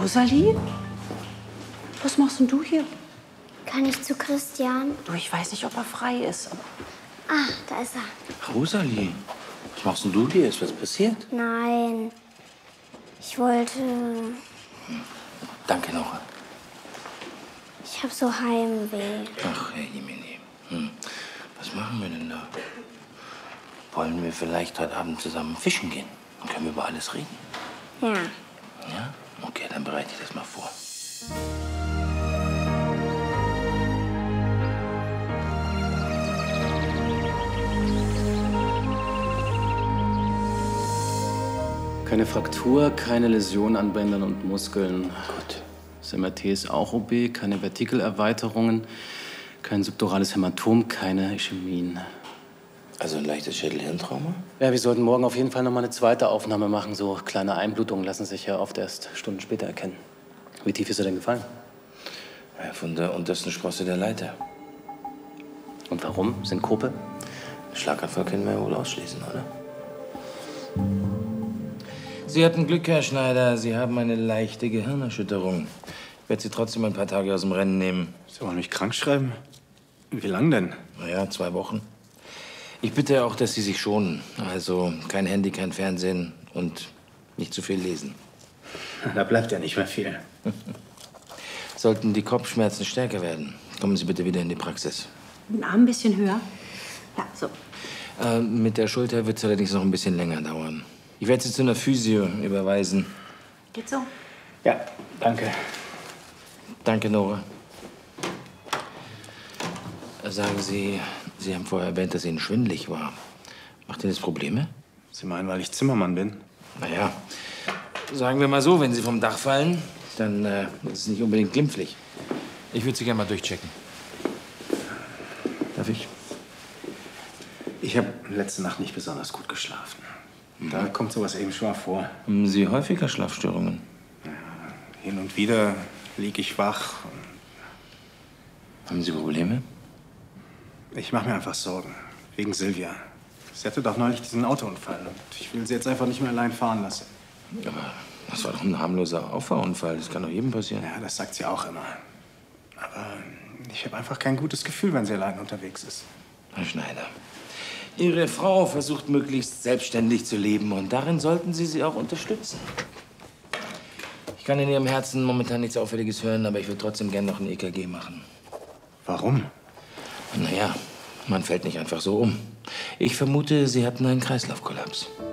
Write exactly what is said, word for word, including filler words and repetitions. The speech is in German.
Rosalie? Was machst denn du hier? Kann ich zu Christian? Du, ich weiß nicht, ob er frei ist. Aber Ah, da ist er. Rosalie, was machst denn du hier? Ist was passiert? Nein. Ich wollte... Danke, Nora. Ich habe so Heimweh. Ach, Herr Jemini. Hm. Was machen wir denn da? Wollen wir vielleicht heute Abend zusammen fischen gehen? Dann können wir über alles reden. Ja. Ja? Okay, dann bereite ich das mal vor. Keine Fraktur, keine Läsion an Bändern und Muskeln. Gut. Das M R T ist auch O B, keine Vertikelerweiterungen, kein subdurales Hämatom, keine Ischämien. Also ein leichtes Schädelhirntrauma? Ja, wir sollten morgen auf jeden Fall noch mal eine zweite Aufnahme machen. So kleine Einblutungen lassen sich ja oft erst Stunden später erkennen. Wie tief ist er denn gefallen? Ja, von der untersten Sprosse der Leiter. Und warum? Synkope? Schlaganfall können wir ja wohl ausschließen, oder? Sie hatten Glück, Herr Schneider. Sie haben eine leichte Gehirnerschütterung. Ich werde Sie trotzdem ein paar Tage aus dem Rennen nehmen. Sie wollen mich krank schreiben? Wie lang denn? Na ja, zwei Wochen. Ich bitte auch, dass Sie sich schonen. Also kein Handy, kein Fernsehen und nicht zu viel lesen. Da bleibt ja nicht mehr viel. Sollten die Kopfschmerzen stärker werden, kommen Sie bitte wieder in die Praxis. den Arm ein bisschen höher. Ja, so. Äh, mit der Schulter wird es allerdings noch ein bisschen länger dauern. Ich werde Sie zu einer Physio überweisen. Geht so. Ja, danke. Danke, Nora. Sagen Sie, Sie haben vorher erwähnt, dass Ihnen schwindelig war. Macht Ihnen das Probleme? Sie meinen, weil ich Zimmermann bin? Naja, sagen wir mal so, wenn Sie vom Dach fallen, dann äh, ist es nicht unbedingt glimpflich. Ich würde Sie gerne mal durchchecken. Darf ich? Ich habe letzte Nacht nicht besonders gut geschlafen. Da kommt sowas eben schon mal vor. Haben Sie häufiger Schlafstörungen? Ja, hin und wieder liege ich wach. Haben Sie Probleme? Ich mache mir einfach Sorgen. Wegen Silvia. Sie hatte doch neulich diesen Autounfall. Und ich will sie jetzt einfach nicht mehr allein fahren lassen. Aber das war doch ein harmloser Auffahrunfall. Das kann doch jedem passieren. Ja, das sagt sie auch immer. Aber ich habe einfach kein gutes Gefühl, wenn sie allein unterwegs ist. Herr Schneider, Ihre Frau versucht möglichst selbstständig zu leben. Und darin sollten Sie sie auch unterstützen. Ich kann in Ihrem Herzen momentan nichts Auffälliges hören, aber ich würde trotzdem gerne noch ein E K G machen. Warum? Naja, man fällt nicht einfach so um. Ich vermute, Sie hatten einen Kreislaufkollaps.